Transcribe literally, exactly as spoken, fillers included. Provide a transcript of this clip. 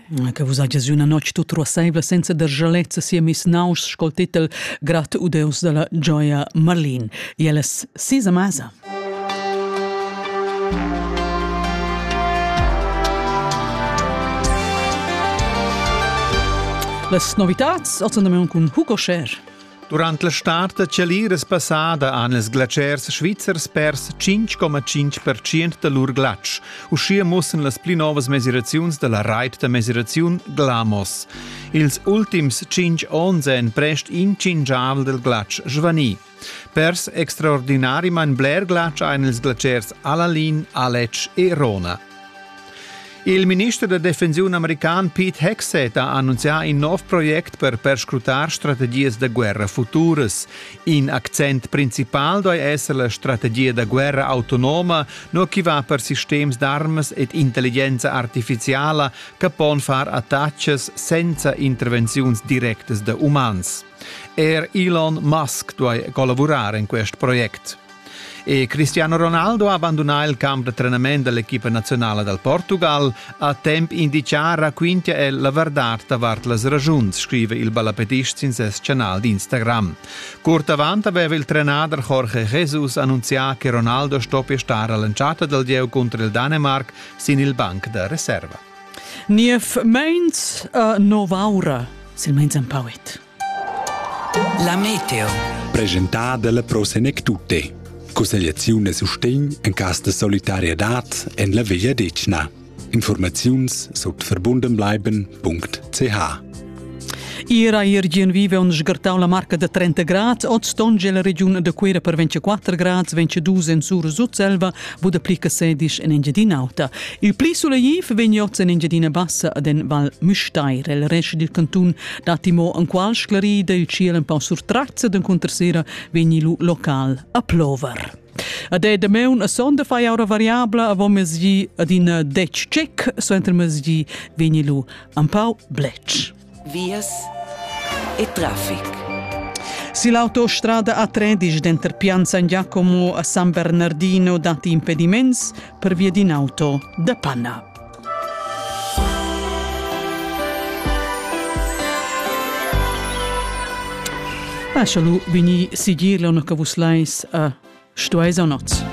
Che vos agias una noche tut ruasseiva senza der jalezza sia mis naus scoltetel grat udeus della Gioia Marlin. E elles sisa masa. Les novitats, attendiamo con Hugo Scher. Durant l'estate celiras passada han els glaciers svizzers pers cinque comma cinque per cento de lur glatsch. Uscia mussen les pli novas mesuraziuns de la reit de mesuraziun Glamos. Ils ultims cinque ons en prest incingiavel del glatsch svani. Pers extraordinari man bler glatsch ein els glaciers Alalin, Aletsch e Rona. Il ministro della Defensione americano Pete Hegseth ha annunciato un nuovo progetto per perscrutar strategie di guerra future. In accent principale deve essere la strategia di guerra autonoma, no che va per sistemi d'armas ed intelligenza artificiale che possono fare attacchi senza intervenzioni dirette da umans. Er Elon Musk deve collaborare in questo progetto. E Cristiano Ronaldo ha abbandonato il campo di allenamento dell'equipa nazionale del Portugal a tempo indicato a quintia e la verdad davart las ragiuns, scrive il balapetist in ses canal di Instagram. Curt avanti aveva il trenador Jorge Jesus annunziato che Ronaldo stoppia stare all'enciata del Dieu contro il Danemark sin il banc de reserva. Nief meins a novaura, sil meins un pauet. La meteo. Presentata dalla Prosenectute. Consigliazione sustegn in cas de solidarietà en la via decna. Informaziuns sot verbundenbleiben punkt c h. Ira irgien vive un sgartau la marca de trenta gradi, od stonge la regione de Quera per ventiquattro gradi, ventidue in sur Sudselva, bude plica sedisch in Engadina Alta. Il pli sulla Jiv vegni oz in Engadina Bassa ad en Val Müstair, il resto del cantun datimo un qual sclarida il cielo un po' sur trazza d'un contersera vegni lu local a plover. Ad è da me una sonda fai ora variabile avò mesgi ad in dec check, so entre mesgi vegni lu un po' bletch. Vias e traffic. Si l'autostrada A tredici d'enter Pian San Giacomo a San Bernardino dati impediments per via di un'auto da panna. Lascialo vini sigirlo no che vos leis a stuesa o noz.